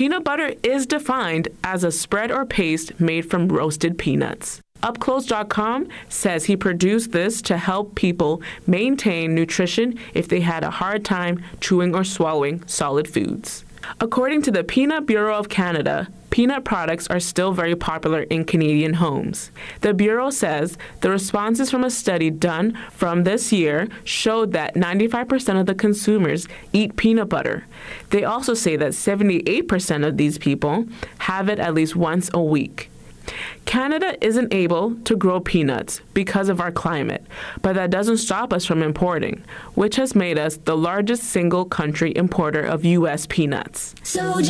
Peanut butter is defined as a spread or paste made from roasted peanuts. UpClose.com says he produced this to help people maintain nutrition if they had a hard time chewing or swallowing solid foods. According to the Peanut Bureau of Canada, peanut products are still very popular in Canadian homes. The Bureau says the responses from a study done from this year showed that 95% of the consumers eat peanut butter. They also say that 78% of these people have it at least once a week. Canada isn't able to grow peanuts because of our climate, but that doesn't stop us from importing, which has made us the largest single country importer of U.S. peanuts.